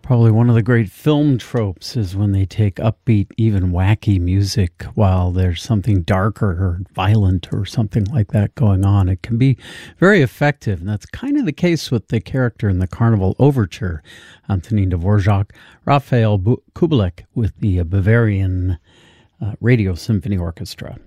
Probably one of the great film tropes is when they take upbeat, even wacky music while there's something darker or violent or something like that going on. It can be very effective, and that's kind of the case with the character in the Carnival Overture, Antonin Dvorak, Raphael Kubelik with the Bavarian Radio Symphony Orchestra.